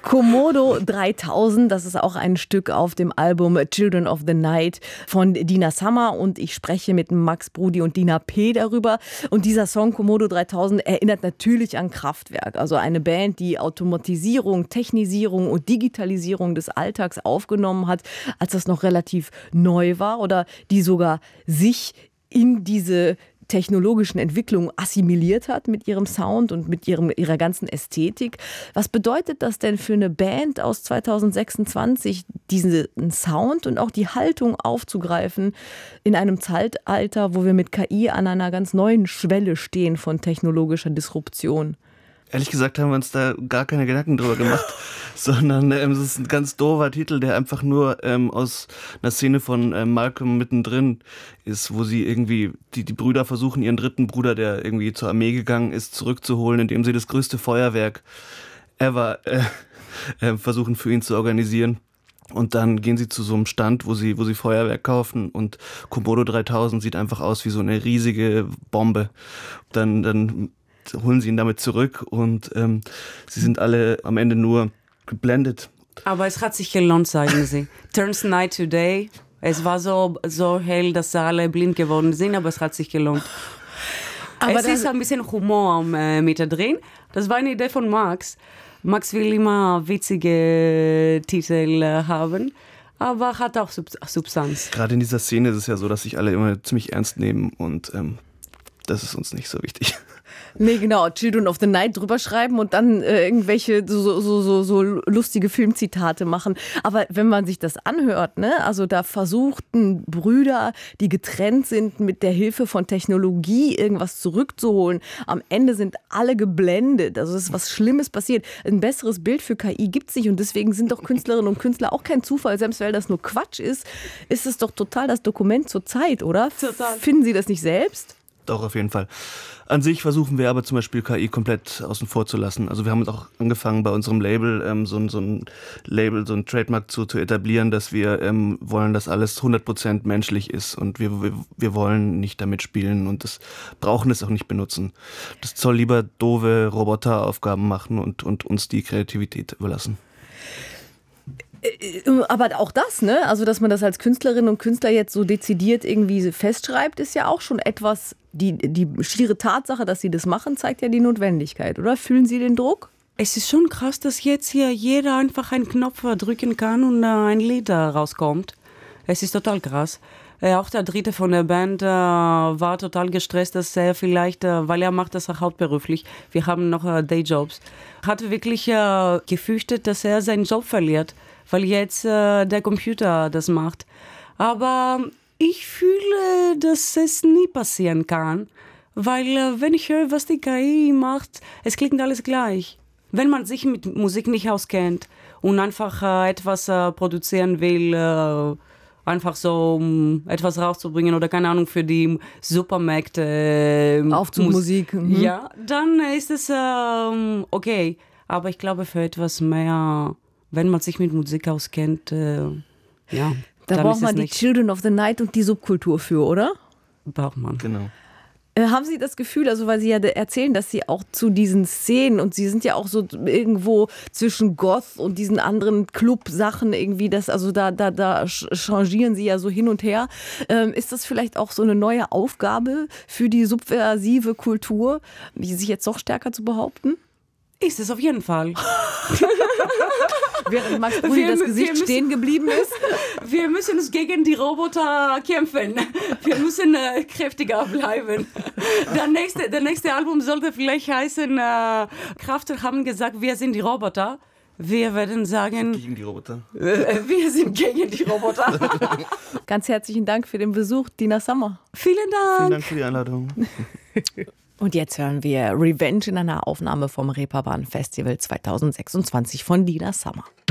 Komodo 3000, das ist auch ein Stück auf dem Album Children of the Night von Dina Summer und ich spreche mit Max Brudi und Dina P. darüber. Und dieser Song Komodo 3000 erinnert natürlich an Kraftwerk, also eine Band, die Automatisierung, Technisierung und Digitalisierung des Alltags aufgenommen hat, als das noch relativ neu war oder die sogar sich in diese technologischen Entwicklungen assimiliert hat mit ihrem Sound und mit ihrer ganzen Ästhetik. Was bedeutet das denn für eine Band aus 2026, diesen Sound und auch die Haltung aufzugreifen in einem Zeitalter, wo wir mit KI an einer ganz neuen Schwelle stehen von technologischer Disruption? Ehrlich gesagt haben wir uns da gar keine Gedanken drüber gemacht, sondern es ist ein ganz doofer Titel, der einfach nur aus einer Szene von Malcolm mittendrin ist, wo sie irgendwie, die Brüder versuchen, ihren dritten Bruder, der irgendwie zur Armee gegangen ist, zurückzuholen, indem sie das größte Feuerwerk ever versuchen für ihn zu organisieren. Und dann gehen sie zu so einem Stand, wo sie Feuerwerk kaufen und Komodo 3000 sieht einfach aus wie so eine riesige Bombe. Dann holen sie ihn damit zurück und sie sind alle am Ende nur geblendet. Aber es hat sich gelohnt, sagen sie. Turns night to day. Es war so hell, dass alle blind geworden sind, aber es hat sich gelohnt. Aber es ist ein bisschen Humor mit da drin. Das war eine Idee von Max. Max will immer witzige Titel haben, aber hat auch Substanz. Gerade in dieser Szene ist es ja so, dass sich alle immer ziemlich ernst nehmen und das ist uns nicht so wichtig. Nee, genau, Children of the Night drüber schreiben und dann irgendwelche so lustige Filmzitate machen. Aber wenn man sich das anhört, ne, also da versuchten Brüder, die getrennt sind, mit der Hilfe von Technologie irgendwas zurückzuholen. Am Ende sind alle geblendet. Also es ist was Schlimmes passiert. Ein besseres Bild für KI gibt es nicht und deswegen sind doch Künstlerinnen und Künstler auch kein Zufall. Selbst wenn das nur Quatsch ist es doch total das Dokument zur Zeit, oder? Total. Finden Sie das nicht selbst? Doch, auf jeden Fall. An sich versuchen wir aber zum Beispiel KI komplett außen vor zu lassen. Also wir haben jetzt auch angefangen bei unserem Label so ein Label, so ein Trademark zu etablieren, dass wir wollen, dass alles 100% menschlich ist und wir wollen nicht damit spielen und brauchen es auch nicht benutzen. Das soll lieber doofe Roboteraufgaben machen und uns die Kreativität überlassen. Aber auch das, ne? Also, dass man das als Künstlerin und Künstler jetzt so dezidiert irgendwie festschreibt, ist ja auch schon etwas, die schiere Tatsache, dass sie das machen, zeigt ja die Notwendigkeit, oder? Fühlen Sie den Druck? Es ist schon krass, dass jetzt hier jeder einfach einen Knopf drücken kann und ein Lied rauskommt. Es ist total krass. Auch der Dritte von der Band war total gestresst, dass er vielleicht, weil er macht das auch hauptberuflich, wir haben noch Dayjobs, hat wirklich gefürchtet, dass er seinen Job verliert, weil jetzt der Computer das macht. Aber ich fühle, dass es nie passieren kann, weil wenn ich höre, was die KI macht, es klingt alles gleich. Wenn man sich mit Musik nicht auskennt und einfach etwas produzieren will, einfach so, um etwas rauszubringen oder keine Ahnung, für die Supermärkte. Aufzugmusik. Ja, dann ist es okay. Aber ich glaube, für etwas mehr, wenn man sich mit Musik auskennt, ja. Da braucht man die Children of the Night und die Subkultur für, oder? Braucht man. Genau. Haben Sie das Gefühl, also weil Sie ja erzählen, dass Sie auch zu diesen Szenen und Sie sind ja auch so irgendwo zwischen Goth und diesen anderen Club-Sachen irgendwie, da changieren Sie ja so hin und her. Ist das vielleicht auch so eine neue Aufgabe für die subversive Kultur, sich jetzt doch stärker zu behaupten? Ist es auf jeden Fall. Während Max Brudi das Gesicht stehen geblieben ist. Wir müssen uns gegen die Roboter kämpfen. Wir müssen kräftiger bleiben. Der nächste Album sollte vielleicht heißen, Kraftwerk haben gesagt, wir sind die Roboter. Wir werden sagen... Gegen die Roboter. Wir sind gegen die Roboter. Ganz herzlichen Dank für den Besuch, Dina Summer. Vielen Dank. Vielen Dank für die Einladung. Und jetzt hören wir Revenge in einer Aufnahme vom Reeperbahn Festival 2026 von Dina Summer.